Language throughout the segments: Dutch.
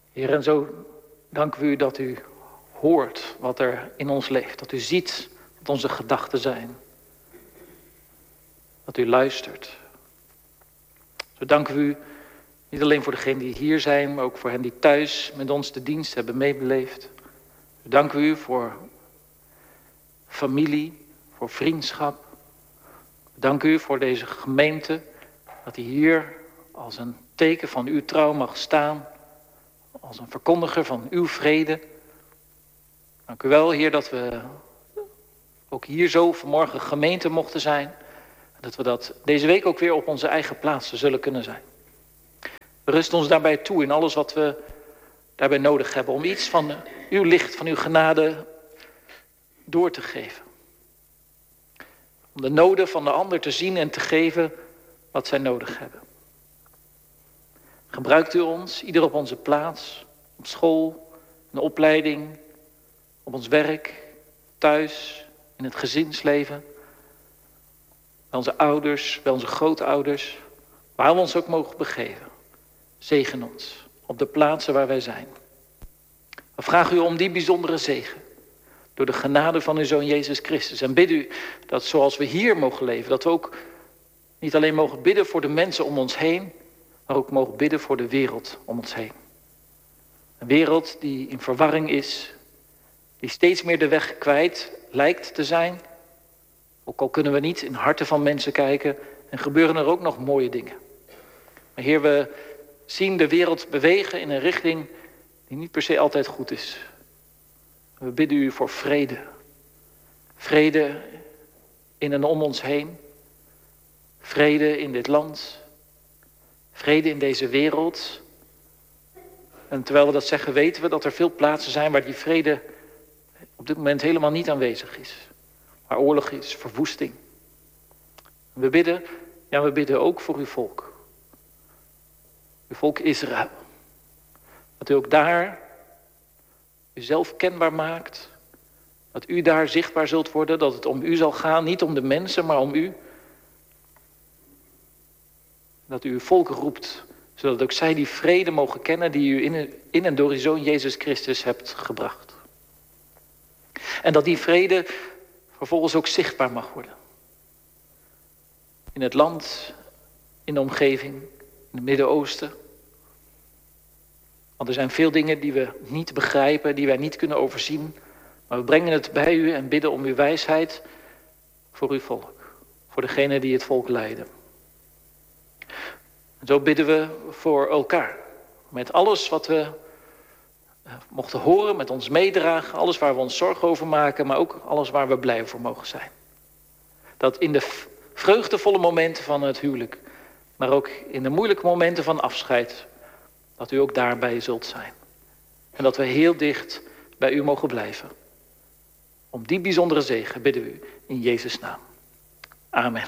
Heer, en zo danken we u dat u hoort wat er in ons leeft. Dat u ziet wat onze gedachten zijn. Dat u luistert. Zo danken we u niet alleen voor degenen die hier zijn, maar ook voor hen die thuis met ons de dienst hebben meebeleefd. Zo danken we u voor familie, voor vriendschap. Dank u voor deze gemeente, dat die hier als een teken van uw trouw mag staan. Als een verkondiger van uw vrede. Dank u wel, Heer, dat we ook hier zo vanmorgen gemeente mochten zijn. Dat we dat deze week ook weer op onze eigen plaatsen zullen kunnen zijn. We rusten ons daarbij toe in alles wat we daarbij nodig hebben. Om iets van uw licht, van uw genade door te geven. Om de noden van de ander te zien en te geven wat zij nodig hebben. Gebruikt u ons, ieder op onze plaats, op school, in de opleiding, op ons werk, thuis, in het gezinsleven. Bij onze ouders, bij onze grootouders, waar we ons ook mogen begeven. Zegen ons op de plaatsen waar wij zijn. We vragen u om die bijzondere zegen. Door de genade van uw Zoon Jezus Christus. En bid u dat zoals we hier mogen leven, dat we ook niet alleen mogen bidden voor de mensen om ons heen, maar ook mogen bidden voor de wereld om ons heen. Een wereld die in verwarring is, die steeds meer de weg kwijt lijkt te zijn. Ook al kunnen we niet in harten van mensen kijken en gebeuren er ook nog mooie dingen. Maar Heer, we zien de wereld bewegen in een richting die niet per se altijd goed is. We bidden u voor vrede. Vrede in en om ons heen. Vrede in dit land. Vrede in deze wereld. En terwijl we dat zeggen, weten we dat er veel plaatsen zijn waar die vrede op dit moment helemaal niet aanwezig is. Waar oorlog is, verwoesting. We bidden ook voor uw volk. Uw volk Israël. Dat u ook daar uzelf kenbaar maakt. Dat u daar zichtbaar zult worden. Dat het om u zal gaan. Niet om de mensen, maar om u. Dat u uw volk roept. Zodat ook zij die vrede mogen kennen die u in en door uw Zoon Jezus Christus hebt gebracht. En dat die vrede vervolgens ook zichtbaar mag worden. In het land, in de omgeving, in het Midden-Oosten. Want er zijn veel dingen die we niet begrijpen, die wij niet kunnen overzien. Maar we brengen het bij u en bidden om uw wijsheid voor uw volk. Voor degenen die het volk leiden. En zo bidden we voor elkaar. Met alles wat we mochten horen, met ons meedragen. Alles waar we ons zorgen over maken, maar ook alles waar we blij voor mogen zijn. Dat in de vreugdevolle momenten van het huwelijk, maar ook in de moeilijke momenten van afscheid, dat u ook daarbij zult zijn. En dat we heel dicht bij u mogen blijven. Om die bijzondere zegen bidden we u in Jezus' naam. Amen.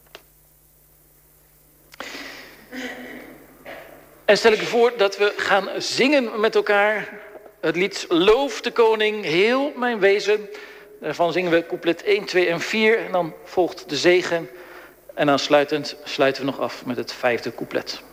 En stel ik u voor dat we gaan zingen met elkaar het lied Loof de Koning, heel mijn wezen. Daarvan zingen we couplet 1, 2 en 4 en dan volgt de zegen. En aansluitend sluiten we nog af met het 5e couplet.